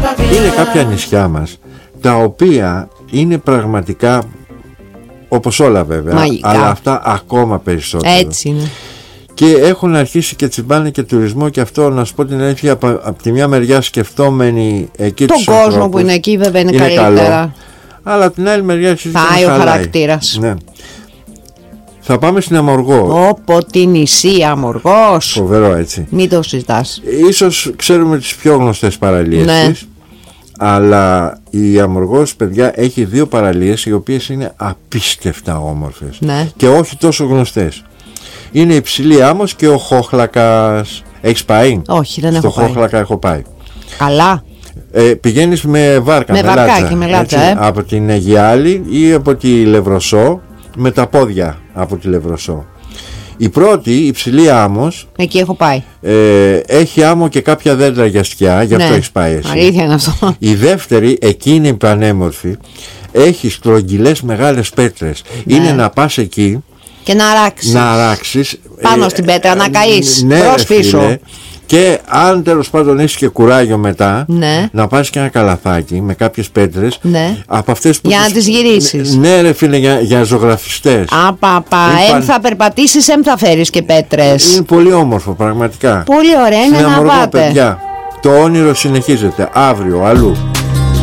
Είναι κάποια νησιά μας τα οποία είναι πραγματικά, όπως όλα βέβαια, μαγικά. αλλά αυτά ακόμα περισσότερο. Έτσι είναι. Και έχουν αρχίσει και τσιμπάνε και τουρισμό, και αυτό, να σου πω την αλήθεια, από τη μια μεριά σκεφτόμενοι εκεί τον τους κόσμο ανθρώπους, που είναι εκεί βέβαια είναι καλό, καλύτερα. αλλά από την άλλη μεριά εσείς Πάει ο χαρακτήρας. Ναι. Θα πάμε στην Αμοργό. Όπο τη νησί Αμοργός. Φοβερό, έτσι. Μην το συζητάς. Ίσως ξέρουμε τις πιο γνωστές παραλίες Ναι. της, αλλά η Αμοργός, παιδιά, έχει 2 παραλίες οι οποίες είναι απίστευτα όμορφες, Ναι. και όχι τόσο γνωστές. Είναι η Ψηλή Άμμος και ο Χόχλακας. Έχεις πάει? Όχι, δεν Στο έχω πάει. Χόχλακα έχω πάει. Καλά. Πηγαίνεις με βάρκα, Με λάτσα, βαρκάκι, με λάτσα, έτσι, από την Αιγιάλη ή από τη Λευροσό, με τα πόδια από τη Λευροσό. Η πρώτη, η Ψηλή Άμμος, Εκεί έχω πάει. έχει άμμο και κάποια δέντρα για σκιά, γι' αυτό Ναι. έχεις πάει εσύ. Αλήθεια είναι αυτό. Η δεύτερη, εκεί είναι πανέμορφη, έχει στρογγυλές μεγάλες πέτρες. Ναι. Είναι να πας εκεί, Και να αράξεις. να αράξεις Πάνω στην πέτρα, να καείς. ναι, Προς ρε πίσω. φίλε. Και αν τέλος πάντων έχεις και κουράγιο μετά, Ναι. να πάρεις και ένα καλαθάκι με κάποιες πέτρες, Ναι. από αυτές που Για να τις γυρίσεις. Ναι, ρε φίλε, για ζωγραφιστές. Απαπα, Είναι θα περπατήσεις, θα φέρεις και πέτρες. Είναι πολύ όμορφο, πραγματικά. Πολύ ωραία, είναι Στην να Αμοργό, πάτε. παιδιά, το όνειρο συνεχίζεται αύριο αλλού.